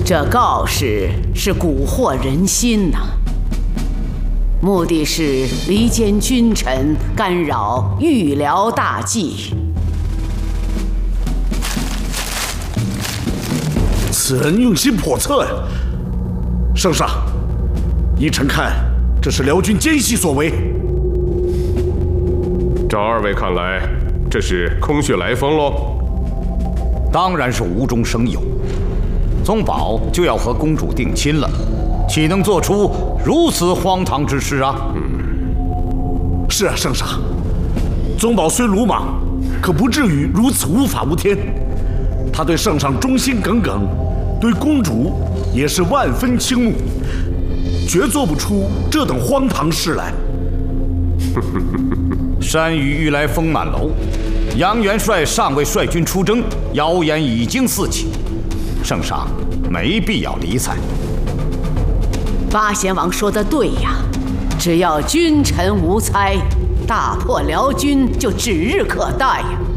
这告示是蛊惑人心呐，目的是离间君臣，干扰预疗大计。 此人用心叵测呀！圣上，依臣看，这是辽军奸细所为。 照二位看来，这是空穴来风喽？ 当然是无中生有。宗保就要和公主定亲了，岂能做出如此荒唐之事啊？ 是啊，圣上，宗保虽鲁莽，可不至于如此无法无天。他对圣上忠心耿耿，对公主也是万分倾慕，绝做不出这等荒唐事来。 山雨欲来风满楼，杨元帅尚未率军出征，谣言已经四起，圣上没必要理睬。 八贤王说的对呀，只要君臣无猜，大破辽军就指日可待呀。